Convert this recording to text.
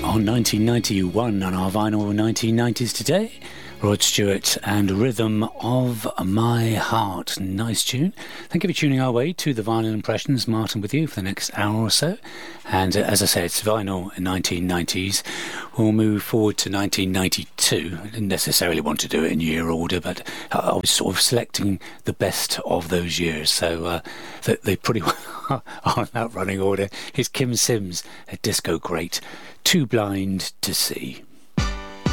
on 1991 on our vinyl 1990s today. Rod Stewart and Rhythm of My Heart. Nice tune. Thank you for tuning our way to the Vinyl Impressions. Martin with you for the next hour or so. And as I said, it's vinyl 1990s. We'll move forward to 1992. I didn't necessarily want to do it in year order, but I was sort of selecting the best of those years. So they pretty well are in that running order. Here's Kim Sims, a disco great, Too Blind to See.